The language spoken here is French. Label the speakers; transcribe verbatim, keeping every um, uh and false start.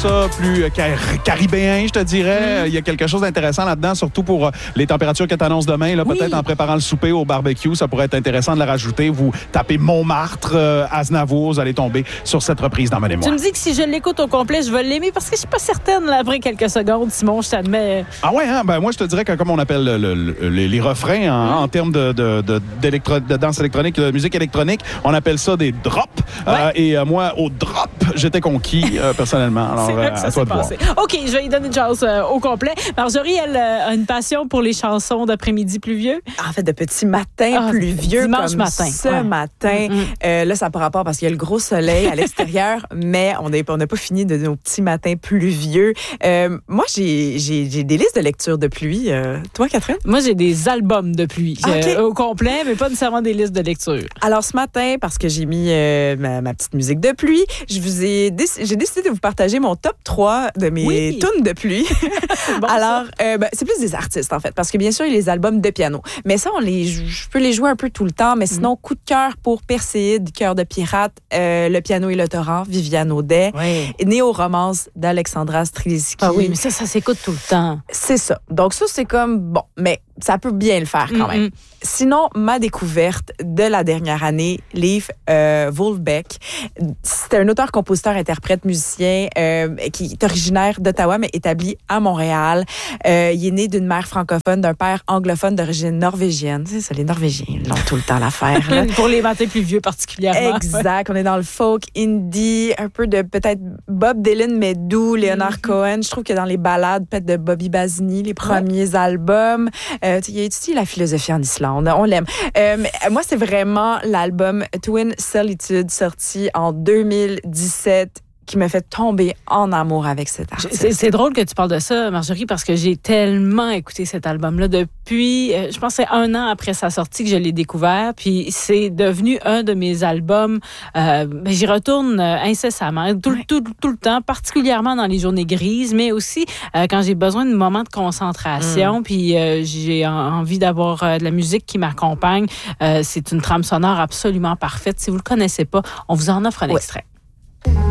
Speaker 1: ça plus car- caribéen, je te dirais. Mm. Il y a quelque chose d'intéressant là-dedans, surtout pour les températures que tu annonces demain. Là, oui. Peut-être en préparant le souper au barbecue, ça pourrait être intéressant de la rajouter. Vous tapez Montmartre, euh, Aznavour, vous allez tomber sur cette reprise dans Menez-moi.
Speaker 2: Tu me dis que si je l'écoute au complet, je vais l'aimer parce que je suis pas certaine là, après quelques secondes, Simon, je t'admets.
Speaker 1: Ah ouais, hein? Ben moi je te dirais que comme on appelle le, le, le, les, les refrains en, mm. en termes de, de, de, d'électro, de danse électronique, de musique électronique, on appelle ça des drops. Ouais. Euh, et euh, moi, au drop, j'étais conquis euh, personnellement. Alors,
Speaker 2: c'est vrai que ça euh, s'est passé. OK, je vais lui donner une chance euh, au complet. Marjorie, elle euh, a une passion pour les chansons d'après-midi pluvieux.
Speaker 3: En fait, de petits matins ah, pluvieux
Speaker 2: dimanche
Speaker 3: comme
Speaker 2: matin.
Speaker 3: ce
Speaker 2: ouais.
Speaker 3: matin. Mm-hmm. Euh, là, ça n'a pas rapport parce qu'il y a le gros soleil à l'extérieur, mais on n'a on pas fini de nos petits matins pluvieux. Euh, moi, j'ai, j'ai, j'ai des listes de lecture de pluie. Euh, toi, Catherine?
Speaker 2: Moi, j'ai des albums de pluie
Speaker 3: okay.
Speaker 2: euh, au complet, mais pas nécessairement des listes de lecture.
Speaker 3: Alors, ce matin, parce que j'ai mis euh, ma, ma petite musique de pluie, je vous ai déc- j'ai décidé de vous partager mon top trois de mes oui. tunes de pluie. Bon, alors, euh, ben, c'est plus des artistes, en fait, parce que bien sûr, il y a les albums de piano. Mais ça, on les, je peux les jouer un peu tout le temps, mais sinon, mm. coup de cœur pour Perséide, Cœur de pirate, euh, Le piano et le torrent, Viviane Audet,
Speaker 2: oui.
Speaker 3: Néo-romance d'Alexandra Strelitzky.
Speaker 2: Ah oui, mais ça, ça s'écoute tout le temps.
Speaker 3: C'est ça. Donc ça, c'est comme, bon, mais ça peut bien le faire quand mm-hmm. même. Sinon, ma découverte de la dernière année, Leif euh, Volbeck, c'est un auteur, compositeur, interprète, musicien euh, qui est originaire d'Ottawa, mais établi à Montréal. Euh, il est né d'une mère francophone, d'un père anglophone d'origine norvégienne. C'est ça, les Norvégiens, ils ont tout le temps l'affaire. Là.
Speaker 2: Pour les matins plus vieux particulièrement.
Speaker 3: Exact. On est dans le folk, indie, un peu de peut-être Bob Dylan, mais doux, Leonard mm-hmm. Cohen. Je trouve que dans les ballades, peut-être de Bobby Basini, les premiers ouais. albums, euh, il a étudié la philosophie en Islande. On l'aime. Euh, moi, c'est vraiment l'album Twin Solitude, sorti en deux mille dix-sept, qui m'a fait tomber en amour avec cet artiste.
Speaker 2: C'est, c'est drôle que tu parles de ça, Marjorie, parce que j'ai tellement écouté cet album-là depuis, euh, je pense que c'est un an après sa sortie que je l'ai découvert, puis c'est devenu un de mes albums. Euh, j'y retourne incessamment, tout, ouais. tout, tout, tout le temps, particulièrement dans les journées grises, mais aussi euh, quand j'ai besoin de moments de concentration, mm. puis euh, j'ai en, envie d'avoir euh, de la musique qui m'accompagne. Euh, c'est une trame sonore absolument parfaite. Si vous le connaissez pas, on vous en offre un ouais. extrait.